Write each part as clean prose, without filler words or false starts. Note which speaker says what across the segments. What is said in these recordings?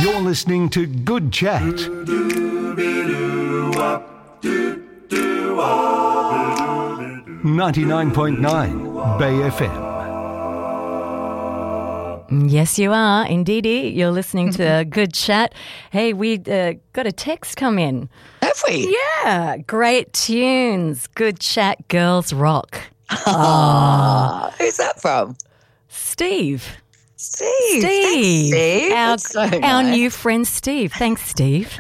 Speaker 1: You're listening to Good Chat. 99.9 Bay FM.
Speaker 2: Yes, you are. Indeedy. You're listening to Good Chat. Hey, we got a text come in.
Speaker 3: Have we?
Speaker 2: Yeah. Great tunes. Good Chat, girls rock.
Speaker 3: Who's that from?
Speaker 2: Steve.
Speaker 3: Steve. Thanks, Steve. That's so
Speaker 2: Our
Speaker 3: nice.
Speaker 2: new friend Steve. Thanks, Steve.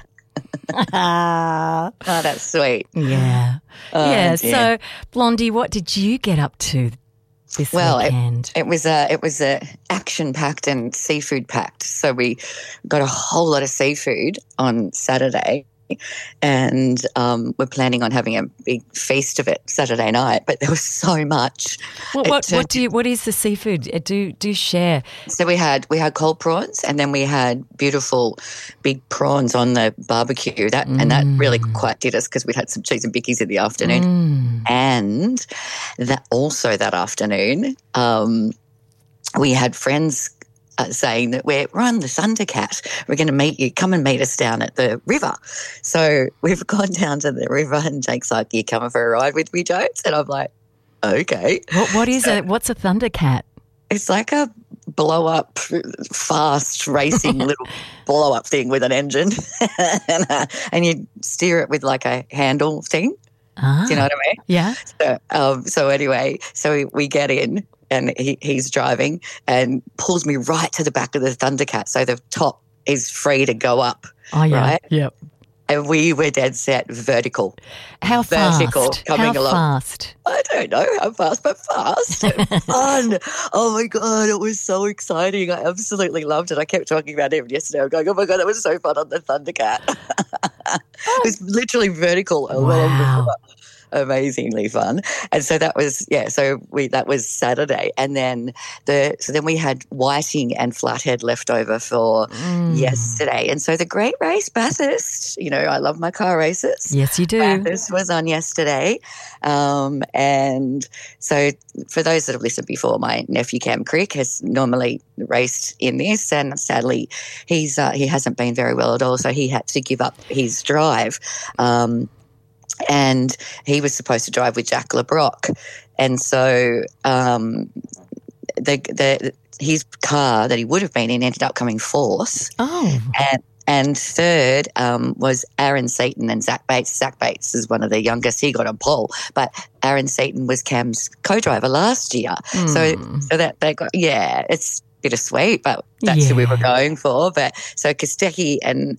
Speaker 3: Oh, that's sweet.
Speaker 2: Yeah.
Speaker 3: Oh,
Speaker 2: yeah.
Speaker 3: dear.
Speaker 2: So, Blondie, what did you get up to this weekend?
Speaker 3: It was action-packed and seafood-packed. So we got a whole lot of seafood on Saturday, and we're planning on having a big feast of it Saturday night. But there was so much.
Speaker 2: What is the seafood? Do share.
Speaker 3: So we had cold prawns, and then we had beautiful big prawns on the barbecue. That really quite did us because we'd had some cheese and bickies in the afternoon, and that afternoon we had friends saying that we're on the Thundercat. We're going to meet you. Come and meet us down at the river. So we've gone down to the river, and Jake's like, "You coming for a ride with me, Jones?" And I'm like, "Okay."
Speaker 2: What is it? What's a Thundercat?
Speaker 3: It's like a blow-up, fast racing little blow-up thing with an engine, and you steer it with like a handle thing. Do you know what I mean?
Speaker 2: Yeah.
Speaker 3: So anyway, we get in, and he's driving and pulls me right to the back of the Thundercat, so the top is free to go up.
Speaker 2: Oh, yeah.
Speaker 3: Right?
Speaker 2: Yep.
Speaker 3: And we were dead set vertical.
Speaker 2: How
Speaker 3: Vertical
Speaker 2: fast?
Speaker 3: coming
Speaker 2: How
Speaker 3: along.
Speaker 2: fast?
Speaker 3: I don't know how fast, but fast. Fun. Oh, my God, it was so exciting. I absolutely loved it. I kept talking about it yesterday. I'm going, oh, my God, it was so fun on the Thundercat. It was literally vertical along the river. Amazingly fun. And so that was, that was Saturday. And then we had whiting and flathead left over for yesterday. And so the Great Race Bathurst, I love my car races.
Speaker 2: Yes, you do.
Speaker 3: Bathurst was on yesterday. And so for those that have listened before, my nephew Cam Crick has normally raced in this, and sadly he hasn't been very well at all, so he had to give up his drive. And he was supposed to drive with Jack LeBrock. And so his car that he would have been in ended up coming fourth.
Speaker 2: Oh.
Speaker 3: And third was Aaron Seaton and Zach Bates. Zach Bates is one of the youngest. He got on pole. But Aaron Seaton was Cam's co-driver last year. So that they got, it's bittersweet, but that's who we were going for. But so Kostecki and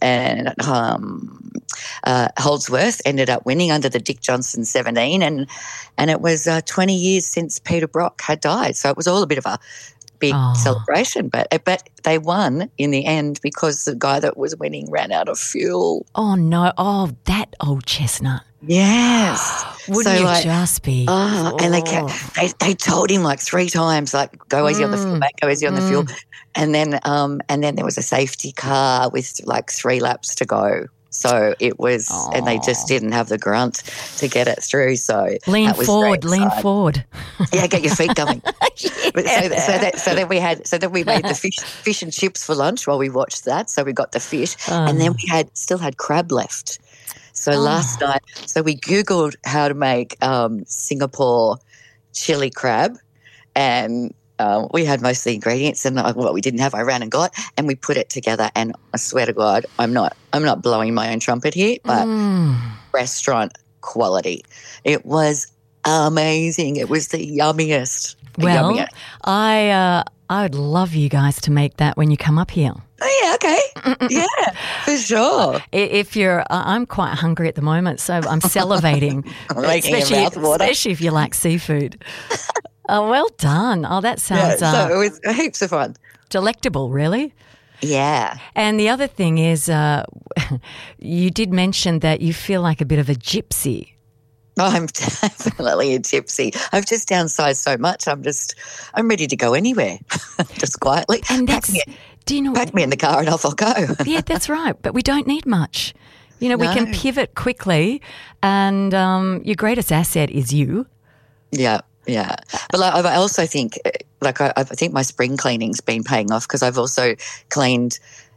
Speaker 3: Holdsworth ended up winning under the Dick Johnson 17, and it was 20 years since Peter Brock had died. So it was all a bit of a big celebration, but they won in the end because the guy that was winning ran out of fuel.
Speaker 2: Oh, no. Oh, that old chestnut.
Speaker 3: Yes.
Speaker 2: Wouldn't you just be?
Speaker 3: And they told him like 3 times, like, go easy on the fuel, mate, go easy on the fuel. And then there was a safety car with like 3 laps to go. So it was, and they just didn't have the grunt to get it through. So
Speaker 2: lean
Speaker 3: that was
Speaker 2: forward.
Speaker 3: Yeah, get your feet going. So then we made the fish and chips for lunch while we watched that. So we got the fish, and then we still had crab left. So last night, we Googled how to make Singapore chili crab, and we had most of the ingredients, and what we didn't have, I ran and got, and we put it together. And I swear to God, I'm not blowing my own trumpet here, but restaurant quality. It was amazing. It was the yummiest.
Speaker 2: Well, I'd love you guys to make that when you come up here.
Speaker 3: Oh, yeah, okay. Yeah, for sure.
Speaker 2: If I'm quite hungry at the moment, so I'm salivating. Especially if you like seafood. Oh, well done. Oh, that sounds
Speaker 3: so it was heaps of fun.
Speaker 2: Delectable, really.
Speaker 3: Yeah.
Speaker 2: And the other thing is you did mention that you feel like a bit of a gypsy.
Speaker 3: I'm definitely a gypsy. I've just downsized so much. I'm ready to go anywhere, just quietly.
Speaker 2: And
Speaker 3: pack me in the car and off I'll go.
Speaker 2: Yeah, that's right. But we don't need much. We can pivot quickly, and your greatest asset is you.
Speaker 3: Yeah. Yeah. But I also think, I think my spring cleaning's been paying off because I've also cleaned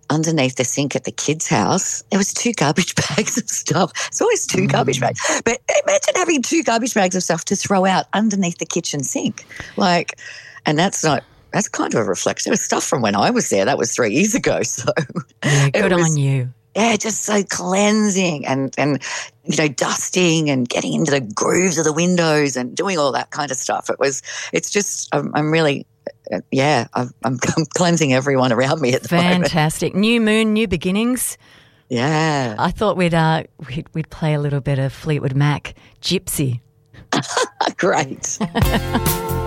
Speaker 3: underneath the sink at the kids' house, there was 2 garbage bags of stuff. It's always 2 garbage bags. But imagine having 2 garbage bags of stuff to throw out underneath the kitchen sink. And that's kind of a reflection. It was stuff from when I was there. That was 3 years ago. So
Speaker 2: yeah, good on you.
Speaker 3: Yeah, just so cleansing and dusting and getting into the grooves of the windows and doing all that kind of stuff. It's just, I'm really, I'm cleansing everyone around me at the moment.
Speaker 2: Fantastic. New moon, new beginnings.
Speaker 3: Yeah.
Speaker 2: I thought we'd play a little bit of Fleetwood Mac, Gypsy.
Speaker 3: Great.